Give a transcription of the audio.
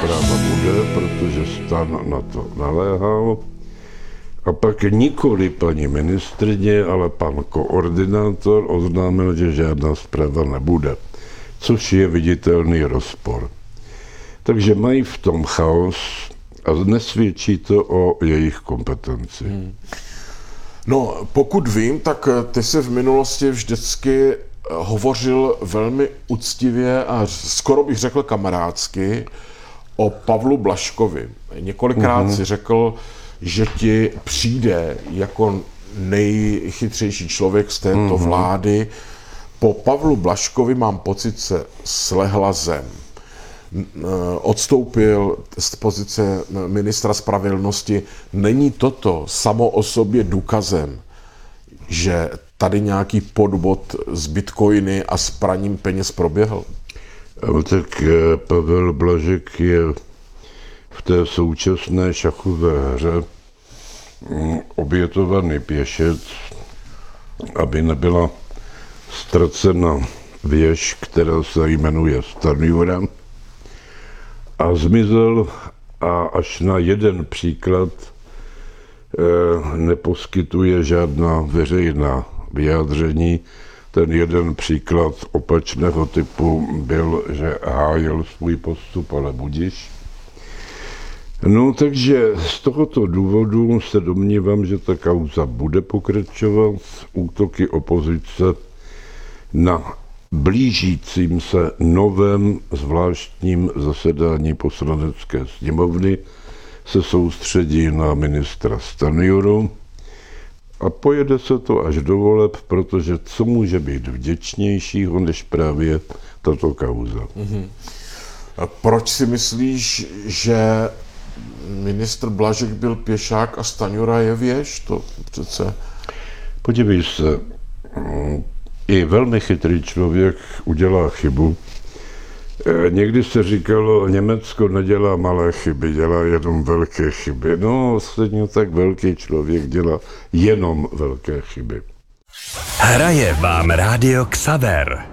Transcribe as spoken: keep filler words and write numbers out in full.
zpráva bude, protože stan na to naléhal. A pak nikoli paní ministryně, ale pan koordinátor oznámil, že žádná zpráva nebude, což je viditelný rozpor. Takže mají v tom chaos a nesvědčí to o jejich kompetenci. Hmm. No, pokud vím, tak ty jsi v minulosti vždycky hovořil velmi uctivě a skoro bych řekl kamarádsky o Pavlu Blažkovi. Několikrát mm-hmm. si řekl, že ti přijde jako nejchytřejší člověk z této mm-hmm. vlády. Po Pavlu Blažkovi mám pocit, se slehla zem. Odstoupil z pozice ministra spravedlnosti. Není toto samo o sobě důkazem, že tady nějaký podvod z bitcoiny a s praním peněz proběhl? Tak Pavel Blažek je v té současné šachové hře obětovaný pěšec, aby nebyla ztracena věž, která se jmenuje Stanjura, a zmizel a až na jeden příklad eh, neposkytuje žádná veřejná vyjádření. Ten jeden příklad opačného typu byl, že hájil svůj postup, ale budiž. No takže z tohoto důvodu se domnívám, že ta kauza bude pokračovat. Útoky opozice na blížícím se novém zvláštním zasedání Poslanecké sněmovny se soustředí na ministra Stanjuru a pojede se to až do voleb, protože co může být vděčnějšího než právě tato kauza. Mm-hmm. A proč si myslíš, že ministr Blažek byl pěšák a Stanjura je věž? To přece... Podívej se, i velmi chytrý člověk udělá chybu. Někdy se říkalo, Německo nedělá malé chyby, dělá jenom velké chyby. No, stejně tak velký člověk dělá jenom velké chyby. Hraje vám rádio Xaver.